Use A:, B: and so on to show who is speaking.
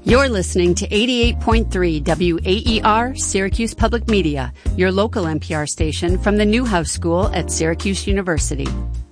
A: You're listening to 88.3 WAER, Syracuse Public Media, your local NPR station from the Newhouse School at Syracuse University.